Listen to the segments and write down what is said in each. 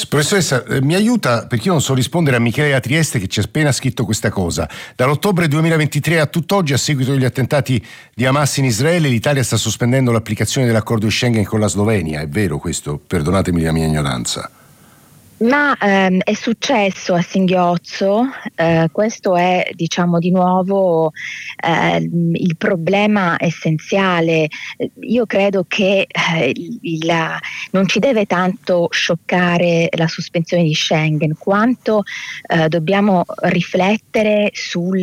Professoressa, mi aiuta perché io non so rispondere a Michele da Trieste che ci ha appena scritto questa cosa. Dall'ottobre 2023 a tutt'oggi, a seguito degli attentati di Hamas in Israele, l'Italia sta sospendendo l'applicazione dell'accordo di Schengen con la Slovenia. È vero questo? Perdonatemi la mia ignoranza. Ma è successo a Singhiozzo, questo è di nuovo il problema essenziale. Io credo che non ci deve tanto scioccare la sospensione di Schengen quanto dobbiamo riflettere sul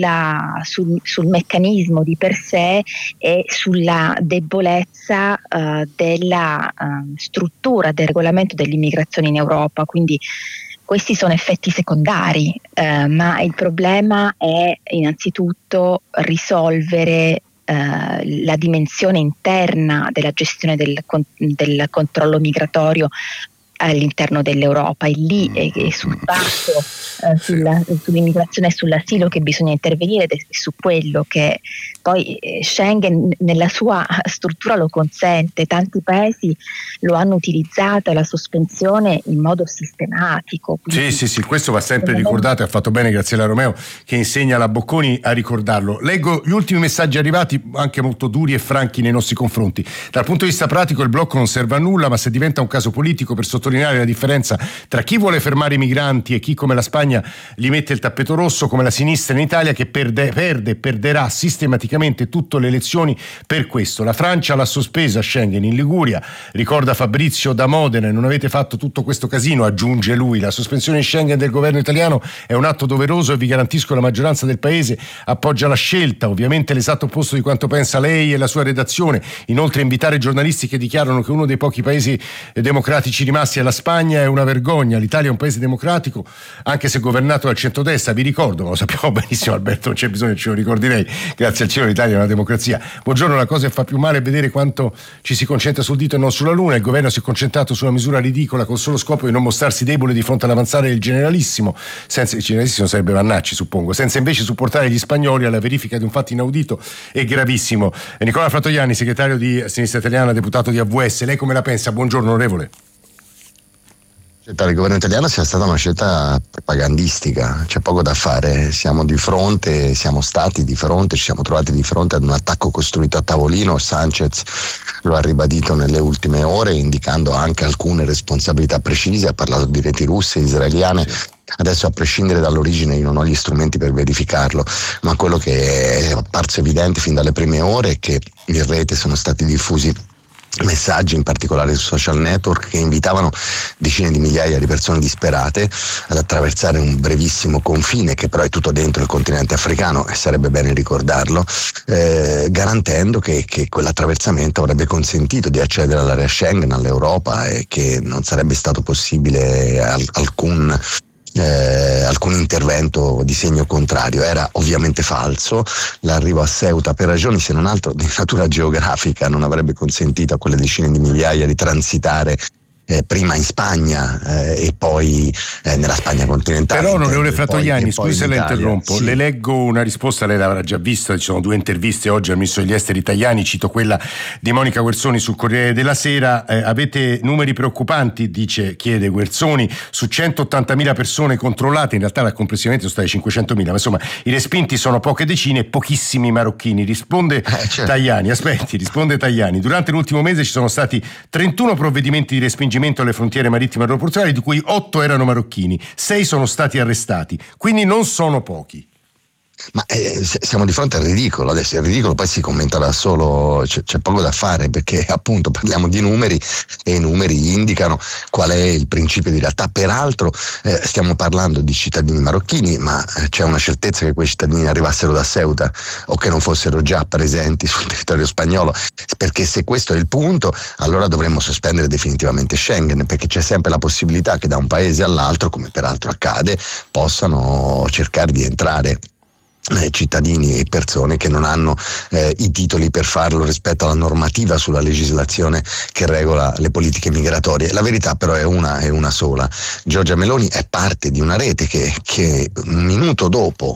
meccanismo di per sé e sulla debolezza della struttura del regolamento dell'immigrazione in Europa. Quindi questi sono effetti secondari, ma il problema è innanzitutto risolvere la dimensione interna della gestione del controllo migratorio all'interno dell'Europa. È lì e sul fatto sull'immigrazione e sull'asilo che bisogna intervenire, ed è su quello che poi Schengen nella sua struttura lo consente. Tanti paesi lo hanno utilizzato, la sospensione, in modo sistematico. Sì, questo va sempre ricordato, e ha fatto bene Graziella Romeo che insegna alla Bocconi a ricordarlo. Leggo gli ultimi messaggi arrivati, anche molto duri e franchi nei nostri confronti. Dal punto di vista pratico il blocco non serve a nulla, ma se diventa un caso politico per sottolineare la differenza tra chi vuole fermare i migranti e chi, come la Spagna, gli mette il tappeto rosso, come la sinistra in Italia, che perderà sistematicamente tutte le elezioni per questo. La Francia l'ha sospesa Schengen in Liguria, ricorda Fabrizio da Modena, e non avete fatto tutto questo casino, aggiunge lui. La sospensione di Schengen del governo italiano è un atto doveroso e vi garantisco la maggioranza del paese appoggia la scelta, ovviamente l'esatto opposto di quanto pensa lei e la sua redazione. Inoltre invitare giornalisti che dichiarano che uno dei pochi paesi democratici rimasti è la Spagna è una vergogna. L'Italia è un paese democratico anche se governato dal centrodestra, vi ricordo, ma lo sappiamo benissimo Alberto, non c'è bisogno che ce lo ricordi lei, grazie al cielo l'Italia è una democrazia. Buongiorno, la cosa che fa più male è vedere quanto ci si concentra sul dito e non sulla luna. Il governo si è concentrato su una misura ridicola col solo scopo di non mostrarsi debole di fronte all'avanzare del generalissimo, senza il generalissimo sarebbe Vannacci suppongo, senza invece supportare gli spagnoli alla verifica di un fatto inaudito e gravissimo. Nicola Fratoianni, segretario di Sinistra Italiana, deputato di AVS, lei come la pensa? Buongiorno onorevole. Il governo italiano sia stata una scelta propagandistica, c'è poco da fare, siamo stati di fronte, ci siamo trovati di fronte ad un attacco costruito a tavolino. Sanchez lo ha ribadito nelle ultime ore, indicando anche alcune responsabilità precise, ha parlato di reti russe, israeliane. Adesso, a prescindere dall'origine, io non ho gli strumenti per verificarlo, ma quello che è apparso evidente fin dalle prime ore è che in rete sono stati diffusi messaggi, in particolare su social network, che invitavano decine di migliaia di persone disperate ad attraversare un brevissimo confine, che però è tutto dentro il continente africano, e sarebbe bene ricordarlo, garantendo che quell'attraversamento avrebbe consentito di accedere all'area Schengen, all'Europa, e che non sarebbe stato possibile alcun intervento di segno contrario. Era ovviamente falso. L'arrivo a Ceuta, per ragioni se non altro di natura geografica, non avrebbe consentito a quelle decine di migliaia di transitare prima in Spagna e poi nella Spagna continentale. Però onorevole Fratoianni, scusi se la interrompo, sì. Le leggo una risposta, lei l'avrà già vista, ci sono due interviste oggi al ministro degli esteri Tajani, cito quella di Monica Guerzoni sul Corriere della Sera. Avete numeri preoccupanti, chiede Guerzoni, su 180.000 persone controllate, in realtà complessivamente sono state 500.000, ma insomma i respinti sono poche decine e pochissimi marocchini. Risponde Tajani, risponde Tajani, durante l'ultimo mese ci sono stati 31 provvedimenti di respingimento alle frontiere marittime aeroportuali, di cui 8 erano marocchini, 6 sono stati arrestati, quindi non sono pochi. Ma siamo di fronte al ridicolo. Adesso il ridicolo poi si commenta da solo, c'è poco da fare, perché appunto parliamo di numeri e i numeri indicano qual è il principio di realtà. Peraltro stiamo parlando di cittadini marocchini, ma c'è una certezza che quei cittadini arrivassero da Ceuta o che non fossero già presenti sul territorio spagnolo, perché se questo è il punto, allora dovremmo sospendere definitivamente Schengen, perché c'è sempre la possibilità che da un paese all'altro, come peraltro accade, possano cercare di entrare cittadini e persone che non hanno i titoli per farlo rispetto alla normativa sulla legislazione che regola le politiche migratorie. La verità però è una sola. Giorgia Meloni è parte di una rete che un minuto dopo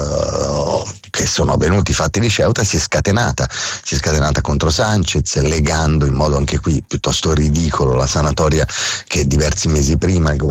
che sono avvenuti i fatti di Ceuta si è scatenata contro Sanchez, legando in modo anche qui piuttosto ridicolo la sanatoria che diversi mesi prima il